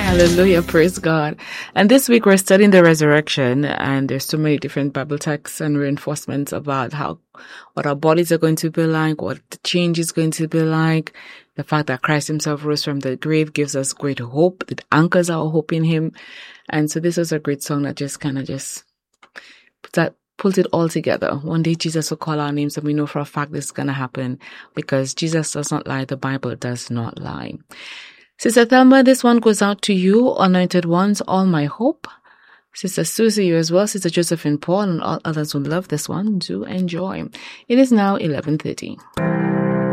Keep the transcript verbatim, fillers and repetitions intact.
Hallelujah, praise God. And this week we're studying the resurrection, and there's so many different Bible texts and reinforcements about how, what our bodies are going to be like, what the change is going to be like. The fact that Christ himself rose from the grave gives us great hope. It anchors our hope in him. And so this was a great song that just kind of just puts that, pulls it all together. One day Jesus will call our names and we know for a fact this is going to happen because Jesus does not lie. The Bible does not lie. Sister Thelma, this one goes out to you, anointed ones, all my hope. Sister Susie, you as well. Sister Josephine Paul and all others who love this one, do enjoy. It is now eleven thirty.